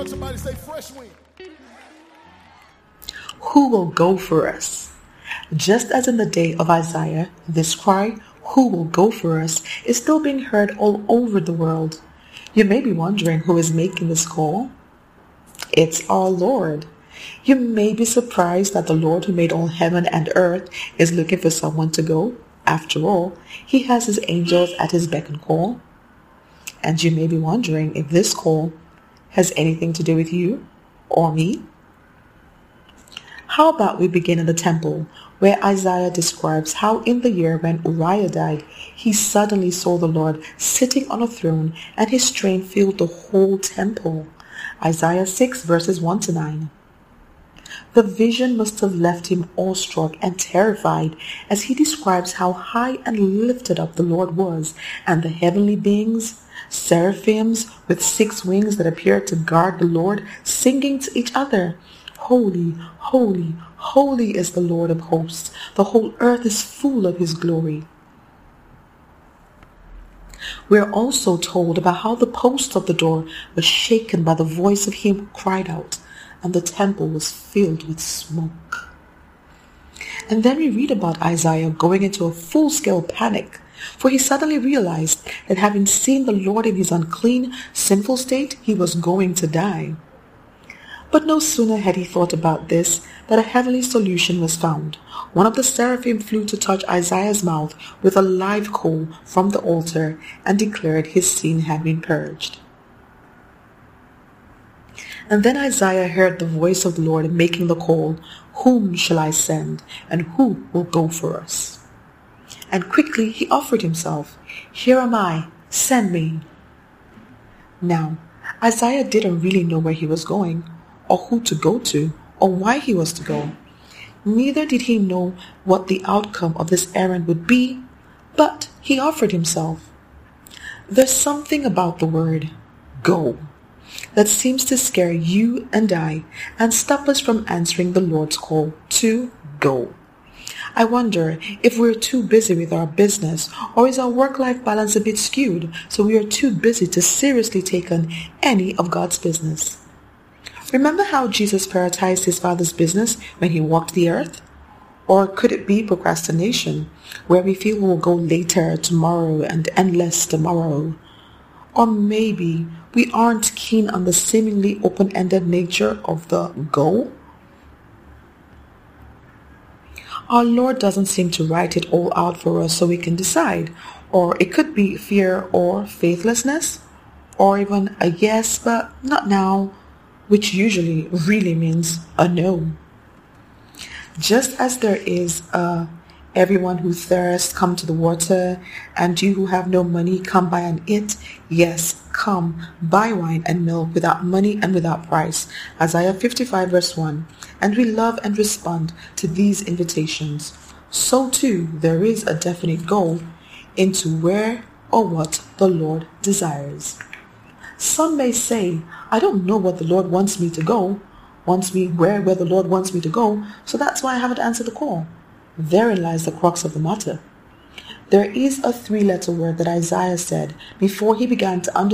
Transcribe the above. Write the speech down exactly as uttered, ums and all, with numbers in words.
Touch somebody, say fresh wind. Who will go for us? Just as in the day of Isaiah, this cry, who will go for us, is still being heard all over the world. You may be wondering who is making this call. It's our Lord. You may be surprised that the Lord who made all heaven and earth is looking for someone to go. After all, he has his angels at his beck and call. And you may be wondering if this call has anything to do with you or me. How about we begin in the temple, where Isaiah describes how in the year when Uriah died, he suddenly saw the Lord sitting on a throne and his train filled the whole temple. Isaiah six verses one to nine. The vision must have left him awestruck and terrified as he describes how high and lifted up the Lord was, and the heavenly beings, seraphims with six wings that appeared to guard the Lord, singing to each other, Holy, holy, holy is the Lord of hosts. The whole earth is full of his glory. We are also told about how the post of the door was shaken by the voice of him who cried out, and the temple was filled with smoke. And then we read about Isaiah going into a full-scale panic, for he suddenly realized that having seen the Lord in his unclean, sinful state, he was going to die. But no sooner had he thought about this that a heavenly solution was found. One of the seraphim flew to touch Isaiah's mouth with a live coal from the altar and declared his sin had been purged. And then Isaiah heard the voice of the Lord making the call, Whom shall I send, and who will go for us? And quickly he offered himself, Here am I, send me. Now, Isaiah didn't really know where he was going, or who to go to, or why he was to go. Neither did he know what the outcome of this errand would be, but he offered himself. There's something about the word, go, that seems to scare you and I and stop us from answering the Lord's call to go. I wonder if we're too busy with our business, or is our work-life balance a bit skewed so we are too busy to seriously take on any of God's business. Remember how Jesus prioritized his Father's business when he walked the earth? Or could it be procrastination, where we feel we'll go later tomorrow and endless tomorrow? Or maybe we aren't keen on the seemingly open-ended nature of the go? Our Lord doesn't seem to write it all out for us so we can decide. Or it could be fear or faithlessness, or even a yes but not now, which usually really means a no. Just as there is a everyone who thirsts come to the water, and you who have no money come buy and eat, yes, come, buy wine and milk without money and without price. Isaiah fifty-five verse one. And we love and respond to these invitations. So too there is a definite goal into where or what the Lord desires. Some may say, I don't know what the Lord wants me to go, wants me where, where the Lord wants me to go, so that's why I haven't answered the call. Therein lies the crux of the matter. There is a three-letter word that Isaiah said before he began to understand